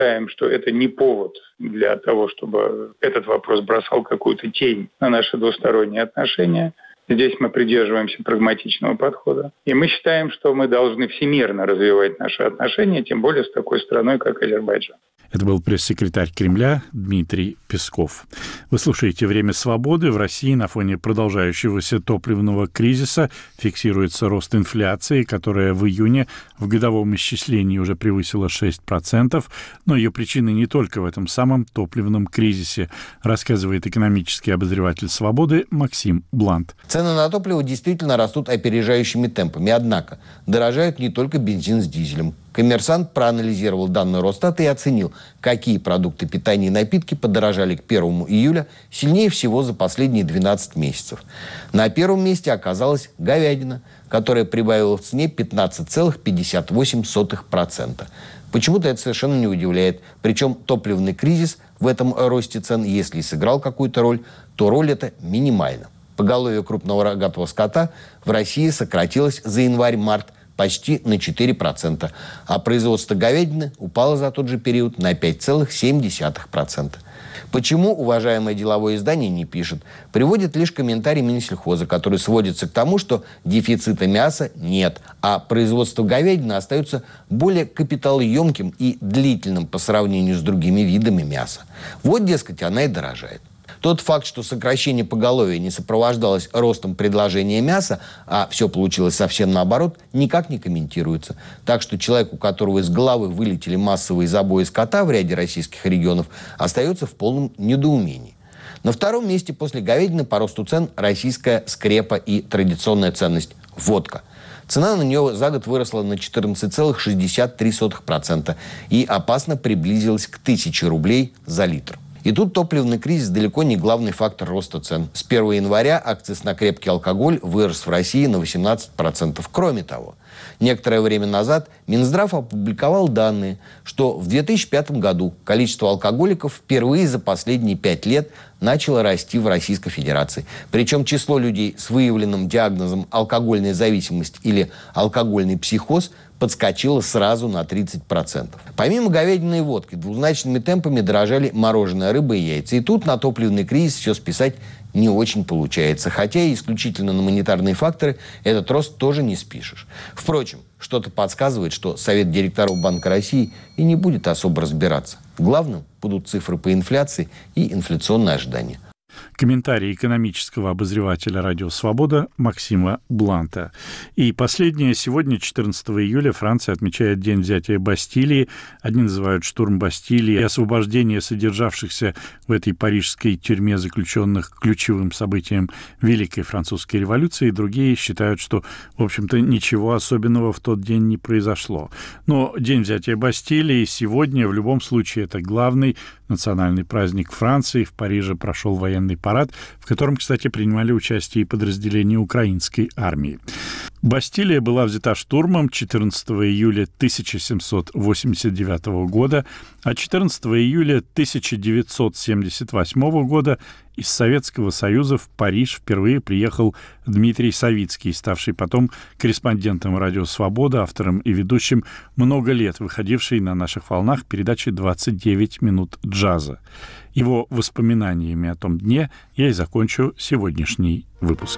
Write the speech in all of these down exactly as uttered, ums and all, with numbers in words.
считаем, что это не повод для того, чтобы этот вопрос бросал какую-то тень на наши двусторонние отношения. Здесь мы придерживаемся прагматичного подхода. И мы считаем, что мы должны всемирно развивать наши отношения, тем более с такой страной, как Азербайджан. Это был пресс-секретарь Кремля Дмитрий Песков. Вы слушаете «Время свободы». В России на фоне продолжающегося топливного кризиса фиксируется рост инфляции, которая в июне в годовом исчислении уже превысила шесть процентов. Но ее причины не только в этом самом топливном кризисе, рассказывает экономический обозреватель «Свободы» Максим Блант. Цены на топливо действительно растут опережающими темпами. Однако дорожают не только бензин с дизелем. «Коммерсант» проанализировал данные Росстата и оценил, какие продукты питания и напитки подорожали к первому июля сильнее всего за последние двенадцать месяцев. На первом месте оказалась говядина, которая прибавила в цене пятнадцать целых пятьдесят восемь сотых процента. Почему-то это совершенно не удивляет. Причем топливный кризис в этом росте цен, если и сыграл какую-то роль, то роль эта минимальна. Поголовье крупного рогатого скота в России сократилось за январь-март почти на четыре процента, а производство говядины упало за тот же период на пять целых семь десятых процента. Почему уважаемое деловое издание не пишет? Приводит лишь комментарий Минсельхоза, который сводится к тому, что дефицита мяса нет, а производство говядины остается более капиталоемким и длительным по сравнению с другими видами мяса. Вот, дескать, она и дорожает. Тот факт, что сокращение поголовья не сопровождалось ростом предложения мяса, а все получилось совсем наоборот, никак не комментируется. Так что человек, у которого из головы вылетели массовые забои скота в ряде российских регионов, остается в полном недоумении. На втором месте после говядины по росту цен российская скрепа и традиционная ценность – водка. Цена на нее за год выросла на четырнадцать целых шестьдесят три сотых процента и опасно приблизилась к тысяче рублей за литр. И тут топливный кризис далеко не главный фактор роста цен. С первого января акциз на крепкий алкоголь вырос в России на восемнадцать процентов. Кроме того, некоторое время назад Минздрав опубликовал данные, что в две тысячи пятом году количество алкоголиков впервые за последние пять лет начало расти в Российской Федерации. Причем число людей с выявленным диагнозом алкогольная зависимость или алкогольный психоз подскочило сразу на тридцать процентов. Помимо говядины и водки, двузначными темпами дорожали мороженое, рыба и яйца. И тут на топливный кризис все списать не очень получается. Хотя и исключительно на монетарные факторы этот рост тоже не спишешь. Впрочем, что-то подсказывает, что Совет директоров Банка России и не будет особо разбираться. Главным будут цифры по инфляции и инфляционные ожидания. Комментарий экономического обозревателя «Радио Свобода» Максима Бланта. И последнее. Сегодня, четырнадцатого июля, Франция отмечает День взятия Бастилии. Одни называют штурм Бастилии и освобождение содержавшихся в этой парижской тюрьме заключенных ключевым событием Великой Французской революции. Другие считают, что, в общем-то, ничего особенного в тот день не произошло. Но День взятия Бастилии сегодня, в любом случае, это главный национальный праздник Франции. В Париже прошел военный парад, в котором, кстати, принимали участие и подразделения украинской армии. Бастилия была взята штурмом четырнадцатого июля тысяча семьсот восемьдесят девятого года, а четырнадцатого июля тысяча девятьсот семьдесят восьмого года из Советского Союза в Париж впервые приехал Дмитрий Савицкий, ставший потом корреспондентом «Радио Свобода», автором и ведущим много лет выходившей на наших волнах передачи «двадцать девять минут джаза». Его воспоминаниями о том дне я и закончу сегодняшний выпуск.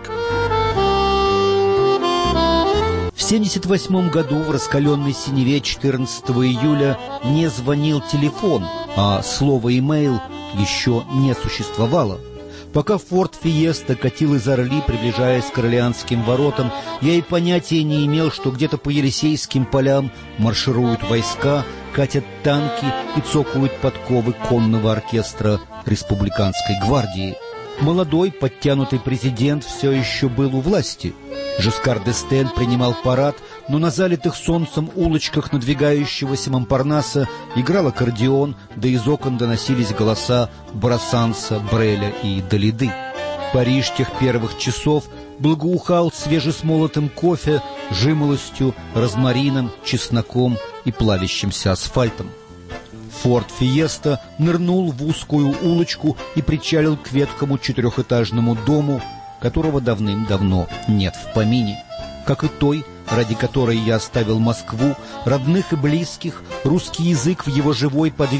В семьдесят восьмом году в раскаленной синеве четырнадцатого июля не звонил телефон, а слово «имейл» еще не существовало. Пока Форд Фиеста катил из Орли, приближаясь к Орлеанским воротам, я и понятия не имел, что где-то по Елисейским полям маршируют войска, катят танки и цокают подковы конного оркестра республиканской гвардии. Молодой, подтянутый президент все еще был у власти. Жискар д'Эстен принимал парад, но на залитых солнцем улочках надвигающегося Монпарнаса играл аккордеон, да из окон доносились голоса Брассанса, Бреля и Далиды. Париж тех первых часов благоухал свежесмолотым кофе, жимолостью, розмарином, чесноком и плавящимся асфальтом. Форд Фиеста нырнул в узкую улочку и причалил к ветхому четырехэтажному дому, которого давным-давно нет в помине. Как и той, ради которой я оставил Москву, родных и близких, русский язык в его живой подвижности